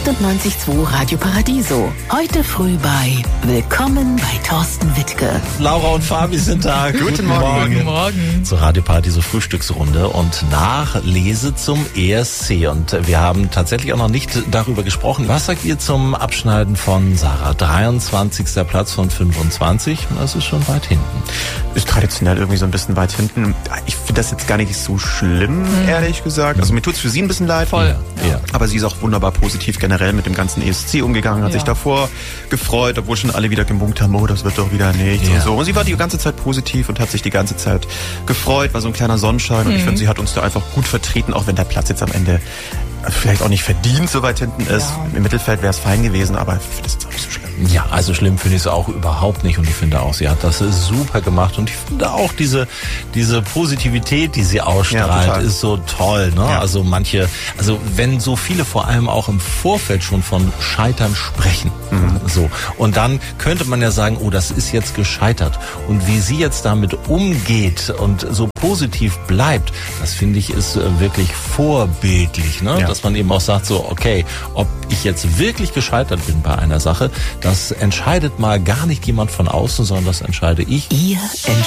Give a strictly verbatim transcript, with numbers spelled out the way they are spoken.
achtundneunzig Komma zwei Radio Paradiso. Heute früh bei Willkommen bei Thorsten Wittke. Laura und Fabi sind da. Guten, Guten Morgen. Morgen. Guten Morgen. Zur Radio Paradiso Frühstücksrunde und Nachlese zum E S C. Und wir haben tatsächlich auch noch nicht darüber gesprochen. Was sagt ihr zum Abschneiden von Sarah? dreiundzwanzigster Platz von fünfundzwanzig. Das ist schon weit hinten. Ist traditionell irgendwie so ein bisschen weit hinten. Ich finde das jetzt gar nicht so schlimm, mhm. ehrlich gesagt. Also mir tut's für sie ein bisschen leid. Voll. Ja. Ja. Aber sie ist auch wunderbar positiv generell mit dem ganzen E S C umgegangen, hat ja. sich davor gefreut, obwohl schon alle wieder gemunkt haben, oh, das wird doch wieder nichts ja. und so. Und sie war die ganze Zeit positiv und hat sich die ganze Zeit gefreut, war so ein kleiner Sonnenschein. Mhm. Und ich finde, sie hat uns da einfach gut vertreten, auch wenn der Platz jetzt am Ende vielleicht auch nicht verdient so weit hinten ist. Ja. Im Mittelfeld wäre es fein gewesen, aber ich finde das jetzt auch nicht so schlimm. Ja, also schlimm finde ich es auch überhaupt nicht und ich finde auch, sie hat das super gemacht und ich finde auch diese diese Positivität, die sie ausstrahlt, ja, ist so toll, ne? Ja. Also manche, also wenn so viele vor allem auch im Vorfeld schon von Scheitern sprechen, mhm. so, und dann könnte man ja sagen, oh, das ist jetzt gescheitert und wie sie jetzt damit umgeht und so positiv bleibt, das finde ich ist wirklich vorbildlich, ne? Ja. Dass man eben auch sagt so, okay, ob ich jetzt wirklich gescheitert bin bei einer Sache, das entscheidet mal gar nicht jemand von außen, sondern das entscheide ich. Ihr